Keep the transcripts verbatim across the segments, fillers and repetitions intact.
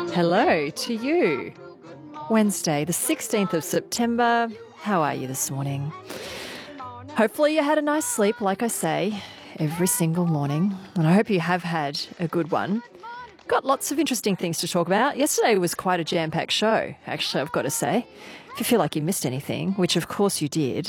Hello to you. Wednesday, the sixteenth of September. How are you this morning? Hopefully you had a nice sleep, like I say, every single morning. And I hope you have had a good one. Got lots of interesting things to talk about. Yesterday was quite a jam-packed show, actually, I've got to say. If you feel like you missed anything, which of course you did,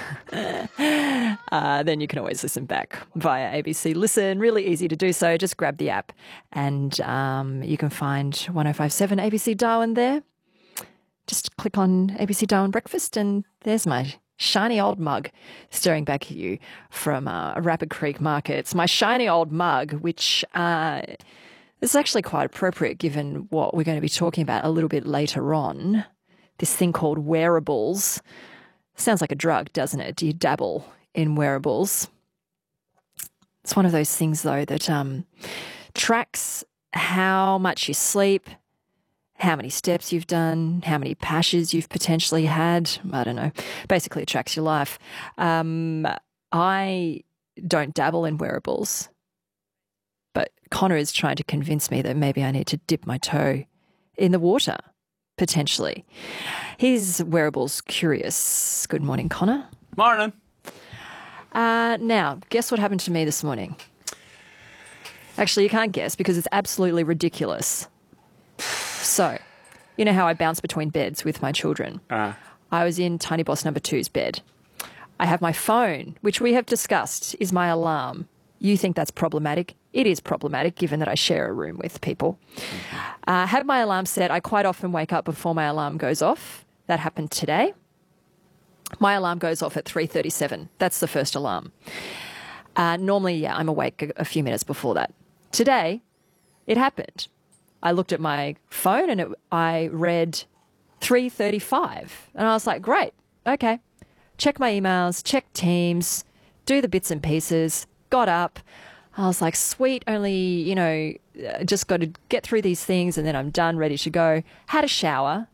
uh, then you can always listen back via A B C Listen. Really easy to do so. Just grab the app and um, you can find one oh five point seven A B C Darwin there. Just click on A B C Darwin Breakfast and there's my shiny old mug staring back at you from uh, Rapid Creek Markets. My shiny old mug, which uh, is actually quite appropriate given what we're going to be talking about a little bit later on. This thing called wearables. Sounds like a drug, doesn't it? Do you dabble in wearables? It's one of those things, though, that um, tracks how much you sleep, how many steps you've done, how many pashes you've potentially had. I don't know. Basically, it tracks your life. Um, I don't dabble in wearables, but Connor is trying to convince me that maybe I need to dip my toe in the water. Potentially. He's wearables curious. Good morning, Connor. Morning. Uh, now, guess what happened to me this morning? Actually, you can't guess because it's absolutely ridiculous. So, you know how I bounce between beds with my children? Uh. I was in Tiny Boss number two's bed. I have my phone, which we have discussed is my alarm. You think that's problematic? It is problematic given that I share a room with people. Uh, have my alarm set. I quite often wake up before my alarm goes off. That happened today. My alarm goes off at three thirty-seven. That's the first alarm. Uh, normally, yeah, I'm awake a, a few minutes before that. Today, it happened. I looked at my phone and it, I read three thirty-five. And I was like, great, okay. Check my emails, check Teams, do the bits and pieces, got up. I was like, sweet, only, you know, just got to get through these things and then I'm done, ready to go. Had a shower,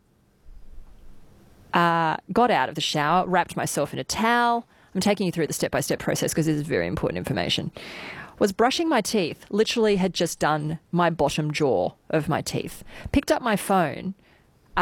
uh, got out of the shower, wrapped myself in a towel. I'm taking you through the step-by-step process because this is very important information. Was brushing my teeth, literally had just done my bottom jaw of my teeth. Picked up my phone